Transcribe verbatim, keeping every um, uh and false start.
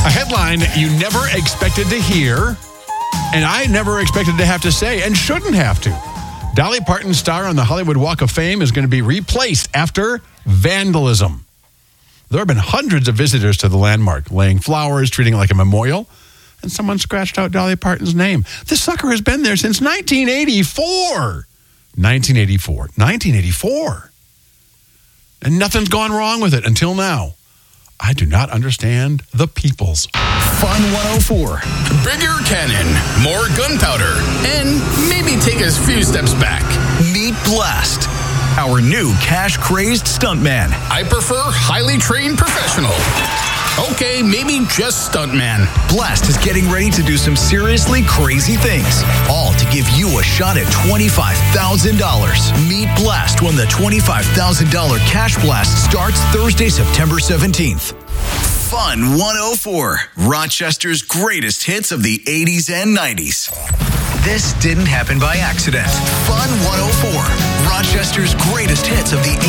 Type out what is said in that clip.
A headline you never expected to hear, and I never expected to have to say, and shouldn't have to. Dolly Parton's star on the Hollywood Walk of Fame is going to be replaced after vandalism. There have been hundreds of visitors to the landmark, laying flowers, treating it like a memorial, and someone scratched out Dolly Parton's name. This sucker has been there since nineteen eighty-four. nineteen eighty-four. nineteen eighty-four. And nothing's gone wrong with it until now. I do not understand the peoples. Fun one oh four. Bigger cannon, more gunpowder, and maybe take a few steps back. Meet Blast, our new cash-crazed stuntman. I prefer highly trained professional. Okay, maybe just stuntman. Blast is getting ready to do some seriously crazy things, all to give you a shot at twenty-five thousand dollars. Meet Blast when the twenty-five thousand dollars Cash Blast starts Thursday, September seventeenth. Fun one oh four, Rochester's greatest hits of the eighties and nineties. This didn't happen by accident. Fun one oh four, Rochester's greatest hits of the